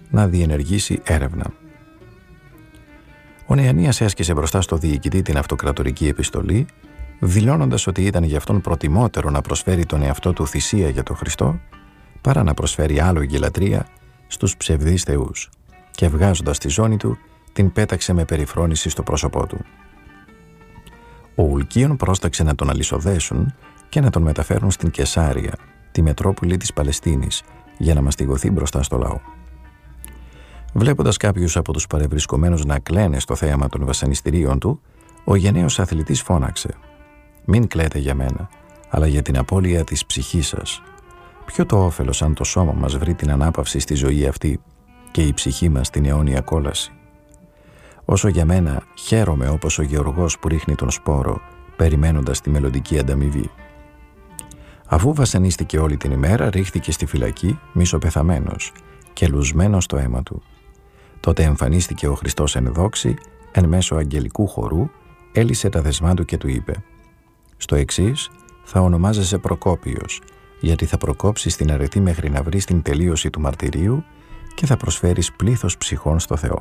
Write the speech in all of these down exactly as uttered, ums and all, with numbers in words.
να διενεργήσει έρευνα. Ο Νεανίας έσκησε μπροστά στο διοικητή την αυτοκρατορική επιστολή, δηλώνοντας ότι ήταν για αυτόν προτιμότερο να προσφέρει τον εαυτό του θυσία για τον Χριστό, παρά να προσφέρει άλογη λατρεία στους ψευδείς θεούς, και βγάζοντας τη ζώνη του, την πέταξε με περιφρόνηση στο πρόσωπό του. Ο Ουλκίων πρόσταξε να τον αλυσοδέσουν και να τον μεταφέρουν στην Κεσάρια, τη μετρόπολη της Παλαιστίνης, για να μαστιγωθεί μπροστά στο λαό. Βλέποντας κάποιους από τους παρευρισκομένους να κλαίνε στο θέαμα των βασανιστήριων του, ο γενναίος αθλητής φώναξε: «Μην κλαίτε για μένα, αλλά για την απώλεια της ψυχής σας. Ποιο το όφελος αν το σώμα μας βρει την ανάπαυση στη ζωή αυτή και η ψυχή μας την αιώνια κόλαση? Όσο για μένα, χαίρομαι όπως ο γεωργός που ρίχνει τον σπόρο, περιμένοντας τη μελλοντική ανταμοιβή». Αφού βασανίστηκε όλη την ημέρα, ρίχθηκε στη φυλακή, μισοπεθαμένος και λουσμένος στο αίμα του. Τότε εμφανίστηκε ο Χριστός εν δόξη, εν μέσω αγγελικού χορού, έλυσε τα δεσμά του και του είπε: «Στο εξής θα ονομάζεσαι Προκόπιος, γιατί θα προκόψεις την αρετή μέχρι να βρεις την τελείωση του μαρτυρίου και θα προσφέρεις πλήθος ψυχών στο Θεό».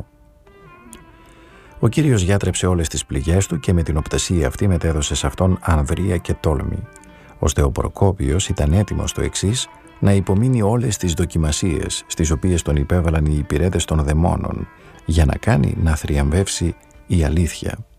Ο Κύριος γιάτρεψε όλες τις πληγές του και με την οπτασία αυτή μετέδωσε σε αυτόν ανδρεία και τόλμη, ώστε ο Προκόπιος ήταν έτοιμος στο εξής να υπομείνει όλες τις δοκιμασίες στις οποίες τον υπέβαλαν οι υπηρέτες των δαιμόνων, για να κάνει να θριαμβεύσει η αλήθεια.